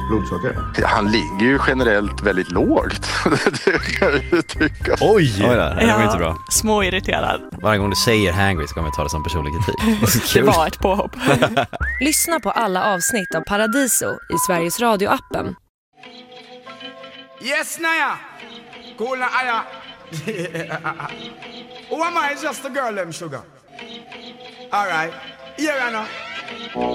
blodsocker? Han ligger ju generellt väldigt lågt. Det kan jag ju tycka. Oj, det var inte bra. Småirriterad. Varje gång du säger hangry ska man ta det som personlig kritik. Det var ett påhopp. Lyssna på alla avsnitt av Paradiso i Sveriges Radio-appen. Yes, Naya. Cool na aya. Who am I? Just a girl, them sugar. All right. Here I know.